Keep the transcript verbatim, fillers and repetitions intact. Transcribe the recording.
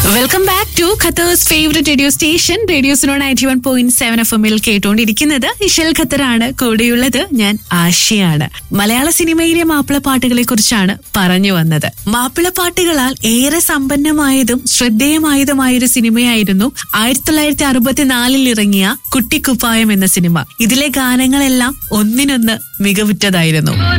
Welcome back to Qatar's favourite radio station radio Suno ninety one point seven F എമ്മിൽ കേട്ടുകൊണ്ടിരിക്കുന്നത് ഇഷൽ ഖത്തറാണ്. കൂടെയുള്ളത് ഞാൻ ആശയാണ്. മലയാള സിനിമയിലെ മാപ്പിളപ്പാട്ടുകളെ കുറിച്ചാണ് പറഞ്ഞു വന്നത്. മാപ്പിളപ്പാട്ടുകളാൽ ഏറെ സമ്പന്നമായതും ശ്രദ്ധേയമായതുമായൊരു സിനിമയായിരുന്നു ആയിരത്തി തൊള്ളായിരത്തി അറുപത്തിനാലിൽ ഇറങ്ങിയ കുട്ടിക്കുപ്പായം എന്ന സിനിമ. ഇതിലെ ഗാനങ്ങളെല്ലാം ഒന്നിനൊന്ന് മികവുറ്റതായിരുന്നു.